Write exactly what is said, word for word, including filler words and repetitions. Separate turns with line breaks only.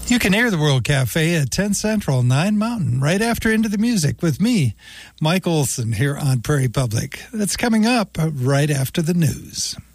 You can hear the World Cafe at ten Central, nine Mountain, right after Into the Music with me, Mike Olson, here on Prairie Public. That's coming up right after the news.